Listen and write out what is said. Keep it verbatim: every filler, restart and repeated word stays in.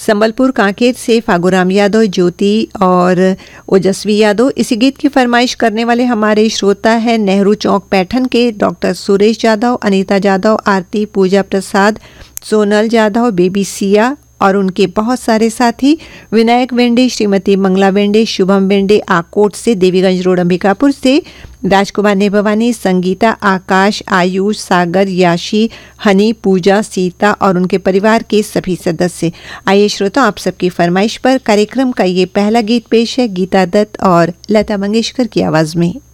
संबलपुर कांकेर से फागुराम यादव, ज्योति और ओजस्वी यादव। इसी गीत की फरमाइश करने वाले हमारे श्रोता है नेहरू चौक पैठन के डॉक्टर सुरेश यादव, अनीता यादव, आरती, पूजा प्रसाद, सोनल यादव, बेबी सिया और उनके बहुत सारे साथी विनायक वेंडे, श्रीमती मंगला वेंडे, शुभम वेंडे आकोट से, देवीगंज रोड अंबिकापुर से, राजकुमार ने भवानी, संगीता, आकाश, आयुष, सागर, याशी, हनी, पूजा, सीता और उनके परिवार के सभी सदस्य। आइए श्रोता, आप सबकी फरमाइश पर कार्यक्रम का ये पहला गीत पेश है गीता दत्त और लता मंगेशकर की आवाज़ में।